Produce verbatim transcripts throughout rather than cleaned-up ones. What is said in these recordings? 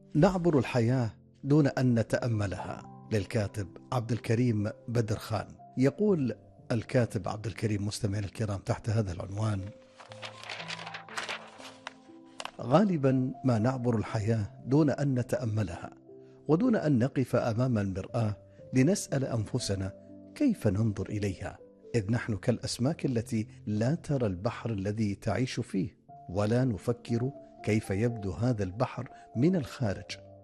نعبر الحياة دون أن نتأملها، للكاتب عبد الكريم بدر خان. يقول الكاتب عبد الكريم مستمعينا الكرام تحت هذا العنوان: غالبا ما نعبر الحياة دون أن نتأملها، ودون أن نقف أمام المرآة لنسأل أنفسنا كيف ننظر إليها، إذ نحن كالأسماك التي لا ترى البحر الذي تعيش فيه، ولا نفكر كيف يبدو هذا البحر من الخارج.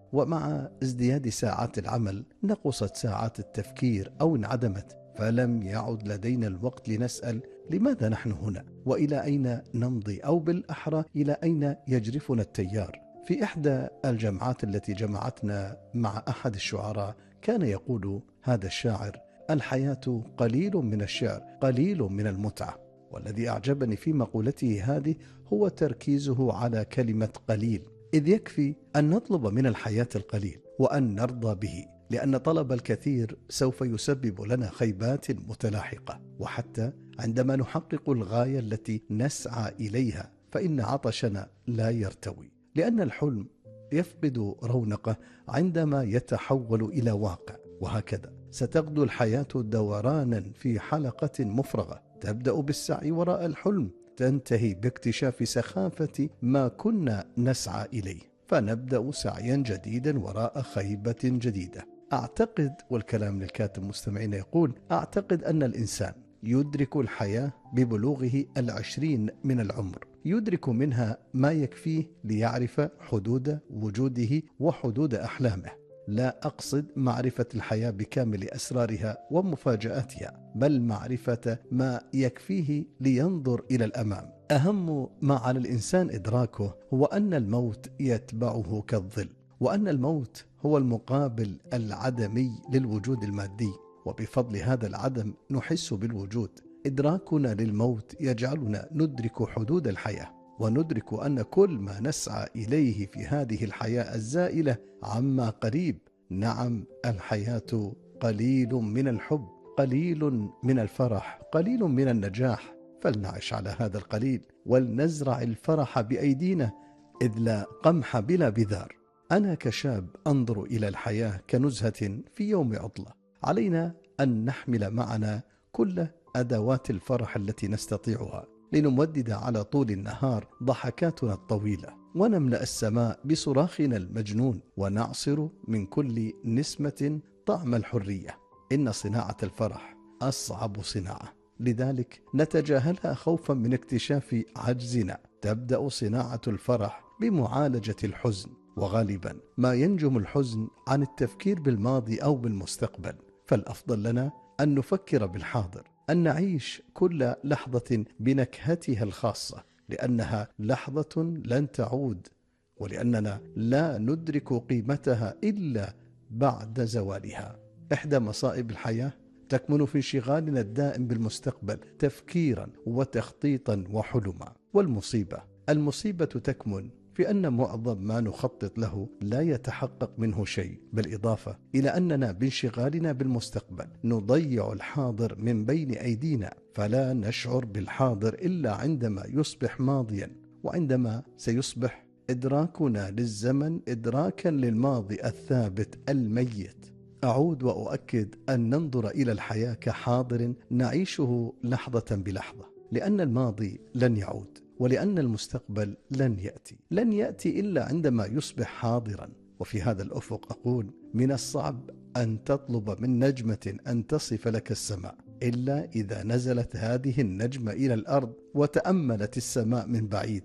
ومع ازدياد ساعات العمل نقصت ساعات التفكير أو انعدمت، فلم يعد لدينا الوقت لنسأل لماذا نحن هنا، وإلى أين نمضي، أو بالأحرى إلى أين يجرفنا التيار. في إحدى الجمعات التي جمعتنا مع أحد الشعراء كان يقول هذا الشاعر: الحياة قليل من الشعر، قليل من المتعة. والذي أعجبني في مقولته هذه هو تركيزه على كلمة قليل، إذ يكفي أن نطلب من الحياة القليل وأن نرضى به، لأن طلب الكثير سوف يسبب لنا خيبات متلاحقة. وحتى عندما نحقق الغاية التي نسعى إليها فإن عطشنا لا يرتوي، لأن الحلم يفقد رونقه عندما يتحول إلى واقع. وهكذا ستغدو الحياة دورانا في حلقة مفرغة، تبدأ بالسعي وراء الحلم، تنتهي باكتشاف سخافة ما كنا نسعى إليه، فنبدأ سعيا جديدا وراء خيبة جديدة. أعتقد، والكلام للكاتب مستمعين، يقول: أعتقد أن الإنسان يدرك الحياة ببلوغه العشرين من العمر، يدرك منها ما يكفيه ليعرف حدود وجوده وحدود أحلامه. لا أقصد معرفة الحياة بكامل أسرارها ومفاجآتها، بل معرفة ما يكفيه لينظر إلى الأمام. أهم ما على الإنسان إدراكه هو أن الموت يتبعه كالظل، وأن الموت هو المقابل العدمي للوجود المادي، وبفضل هذا العدم نحس بالوجود. إدراكنا للموت يجعلنا ندرك حدود الحياة، وندرك أن كل ما نسعى إليه في هذه الحياة الزائلة عما قريب. نعم، الحياة قليل من الحب، قليل من الفرح، قليل من النجاح، فلنعش على هذا القليل ولنزرع الفرح بأيدينا، إذ لا قمح بلا بذار. أنا كشاب أنظر إلى الحياة كنزهة في يوم عطلة، علينا أن نحمل معنا كل أدوات الفرح التي نستطيعها، لنمدد على طول النهار ضحكاتنا الطويلة، ونملأ السماء بصراخنا المجنون، ونعصر من كل نسمة طعم الحرية. إن صناعة الفرح أصعب صناعة، لذلك نتجاهلها خوفا من اكتشاف عجزنا. تبدأ صناعة الفرح بمعالجة الحزن، وغالبا ما ينجم الحزن عن التفكير بالماضي أو بالمستقبل، فالأفضل لنا أن نفكر بالحاضر، أن نعيش كل لحظة بنكهتها الخاصة، لأنها لحظة لن تعود، ولأننا لا ندرك قيمتها إلا بعد زوالها. إحدى مصائب الحياة تكمن في انشغالنا الدائم بالمستقبل تفكيرا وتخطيطا وحلما، والمصيبة المصيبة تكمن في أن معظم ما نخطط له لا يتحقق منه شيء، بالإضافة إلى أننا بانشغالنا بالمستقبل نضيع الحاضر من بين أيدينا، فلا نشعر بالحاضر إلا عندما يصبح ماضيا، وعندما سيصبح إدراكنا للزمن إدراكا للماضي الثابت الميت. أعود وأؤكد أن ننظر إلى الحياة كحاضر نعيشه لحظة بلحظة، لأن الماضي لن يعود، ولأن المستقبل لن يأتي، لن يأتي إلا عندما يصبح حاضرا. وفي هذا الأفق أقول: من الصعب أن تطلب من نجمة أن تصف لك السماء، إلا إذا نزلت هذه النجمة إلى الأرض وتأملت السماء من بعيد.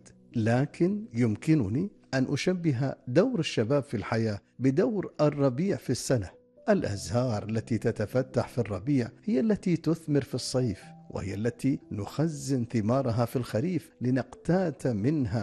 لكن يمكنني أن أشبه دور الشباب في الحياة بدور الربيع في السنة. الأزهار التي تتفتح في الربيع هي التي تثمر في الصيف، وهي التي نخزن ثمارها في الخريف لنقتات منها